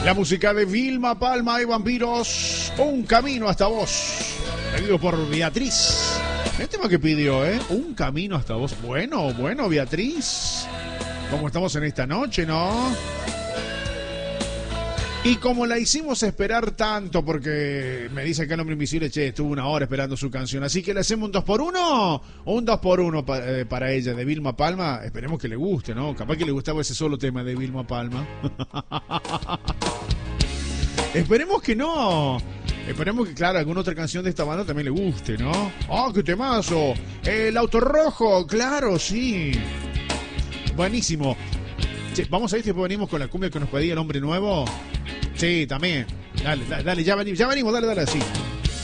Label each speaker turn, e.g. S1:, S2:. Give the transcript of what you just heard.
S1: La música de Vilma Palma y Vampiros, Un Camino Hasta Vos, pedido por Beatriz. El tema que pidió, Un Camino Hasta Vos. Bueno, Beatriz, ¿cómo estamos en esta noche, no? Y como la hicimos esperar tanto, porque me dice que el hombre invisible, estuvo 1 hora esperando su canción, así que le hacemos un 2x1, un 2x1 para ella, de Vilma Palma. Esperemos que le guste, ¿no? Capaz que le gustaba ese solo tema de Vilma Palma. Esperemos que no. Esperemos que, claro, alguna otra canción de esta banda también le guste, ¿no? ¡Oh, qué temazo! El Auto Rojo, claro, sí. Buenísimo. Che, vamos a ir, después venimos con la cumbia que nos pedía el hombre nuevo. Sí, también. Dale, ya venimos, dale, sí.